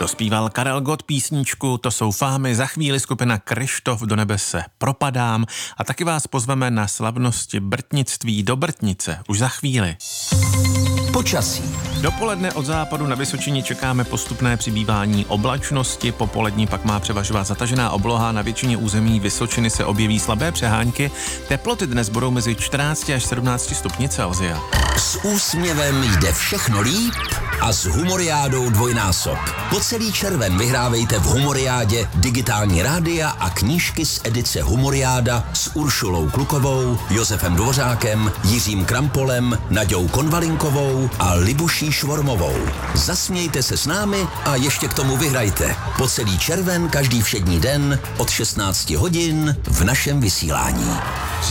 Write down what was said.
Dospíval Karel Gott písničku To jsou fámy, za chvíli skupina Kryštof Do nebe se propadám a taky vás pozveme na slavnosti brtnictví do Brtnice už za chvíli. Počasí. Dopoledne od západu na Vysočině čekáme postupné přibývání oblačnosti, popolední pak má převažovat zatažená obloha, na většině území Vysočiny se objeví slabé přehánky, teploty dnes budou mezi 14 až 17 stupni Celsia. S úsměvem jde všechno líp a s Humoriádou dvojnásob. Po celý červen vyhrávejte v Humoriádě digitální rádia a knížky z edice Humoriáda s Uršulou Klukovou, Josefem Dvořákem, Jiřím Krampolem, Naďou Konvalinkovou a Libuší Švormovou. Zasmějte se s námi a ještě k tomu vyhrajte. Po celý červen každý všední den od 16 hodin v našem vysílání.